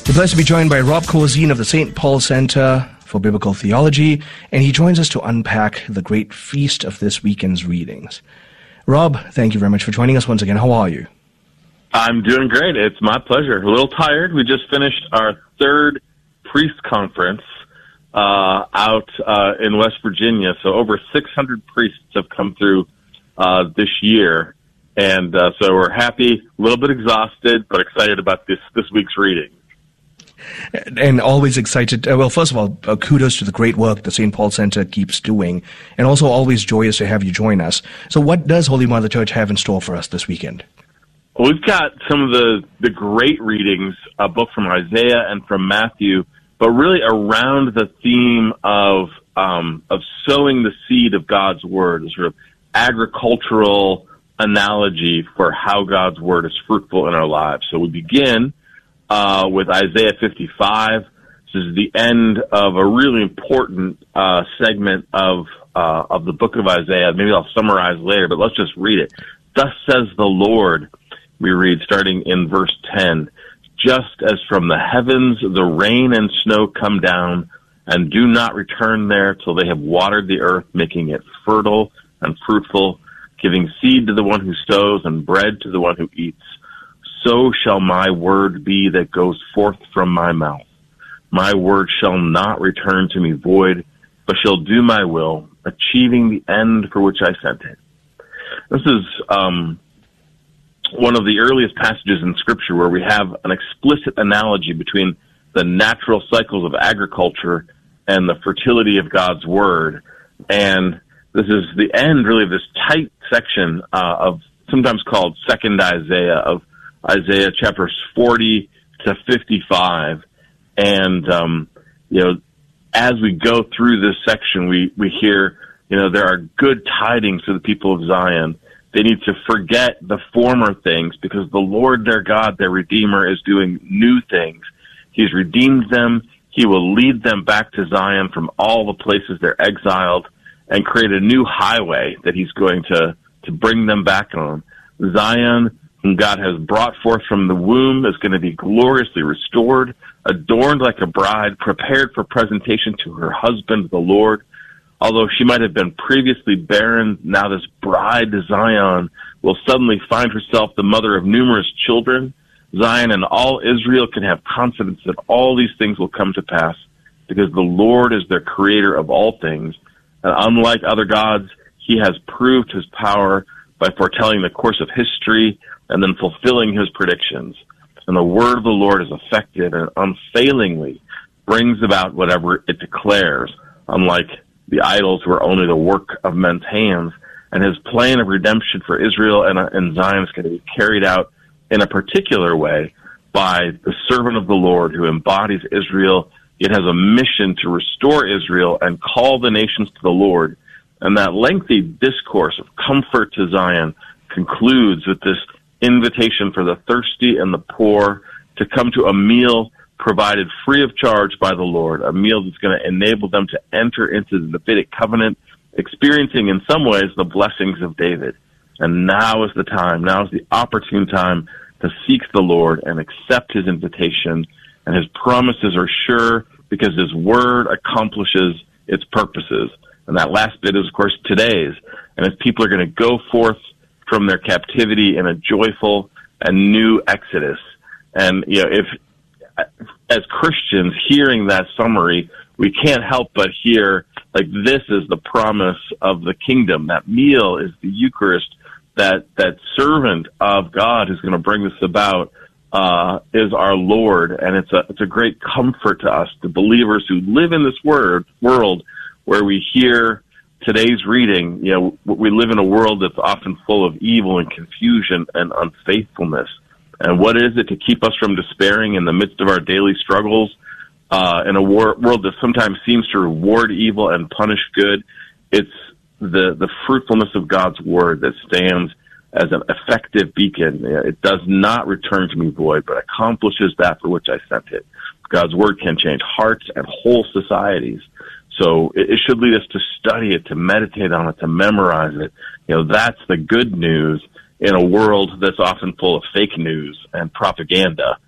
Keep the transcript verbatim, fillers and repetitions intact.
We're blessed to be joined by Rob Corzine of the Saint Paul Center for Biblical Theology, and he joins us to unpack the great feast of this weekend's readings. Rob, thank you very much for joining us once again. How are you? I'm doing great. It's my pleasure. A little tired. We just finished our third priest conference uh, out uh, in West Virginia, so over six hundred priests have come through uh, this year, and uh, so we're happy, a little bit exhausted, but excited about this, this week's reading. And always excited. Uh, well, first of all, uh, kudos to the great work the Saint Paul Center keeps doing, and also always joyous to have you join us. So what does Holy Mother Church have in store for us this weekend? Well, we've got some of the, the great readings, uh, both from Isaiah and from Matthew, but really around the theme of um, of sowing the seed of God's Word, a sort of agricultural analogy for how God's Word is fruitful in our lives. So we begin Uh, with Isaiah fifty-five. This is the end of a really important uh, segment of uh, of the book of Isaiah. Maybe I'll summarize later, but let's just read it. Thus says the Lord, we read starting in verse ten, just as from the heavens the rain and snow come down and do not return there till they have watered the earth, making it fertile and fruitful, giving seed to the one who sows and bread to the one who eats. So shall my word be that goes forth from my mouth. My word shall not return to me void, but shall do my will, achieving the end for which I sent it. This is um, one of the earliest passages in Scripture where we have an explicit analogy between the natural cycles of agriculture and the fertility of God's word. And this is the end, really, of this tight section uh, of sometimes called Second Isaiah, of Isaiah chapters forty to fifty-five. And, um, you know, as we go through this section, we, we hear, you know, there are good tidings for the people of Zion. They need to forget the former things because the Lord their God, their Redeemer, is doing new things. He's redeemed them. He will lead them back to Zion from all the places they're exiled and create a new highway that he's going to, to bring them back on. Zion, whom God has brought forth from the womb, is going to be gloriously restored, adorned like a bride, prepared for presentation to her husband, the Lord. Although she might have been previously barren, now this bride to Zion will suddenly find herself the mother of numerous children. Zion and all Israel can have confidence that all these things will come to pass because the Lord is their creator of all things. And unlike other gods, he has proved his power by foretelling the course of history and then fulfilling his predictions. And the word of the Lord is effective and unfailingly brings about whatever it declares, unlike the idols who are only the work of men's hands. And his plan of redemption for Israel and, and Zion is going to be carried out in a particular way by the servant of the Lord who embodies Israel. It has a mission to restore Israel and call the nations to the Lord. And that lengthy discourse of comfort to Zion concludes with this invitation for the thirsty and the poor to come to a meal provided free of charge by the Lord, a meal that's going to enable them to enter into the Davidic covenant, experiencing in some ways the blessings of David. And now is the time, now is the opportune time to seek the Lord and accept his invitation. And his promises are sure because his word accomplishes its purposes. And that last bit is, of course, today's. And as people are going to go forth from their captivity in a joyful and new exodus. And, you know, if, as Christians, hearing that summary, we can't help but hear, like, this is the promise of the kingdom. That meal is the Eucharist. That, that servant of God who's going to bring this about uh, is our Lord. And it's a, it's a great comfort to us, to believers who live in this word, world where we hear today's reading. You know, we live in a world that's often full of evil and confusion and unfaithfulness. And what is it to keep us from despairing in the midst of our daily struggles? Uh, in a war- world that sometimes seems to reward evil and punish good, it's the, the fruitfulness of God's word that stands as an effective beacon. It does not return to me void, but accomplishes that for which I sent it. God's word can change hearts and whole societies. So it, it should lead us to study it, to meditate on it, to memorize it. You know, that's the good news in a world that's often full of fake news and propaganda.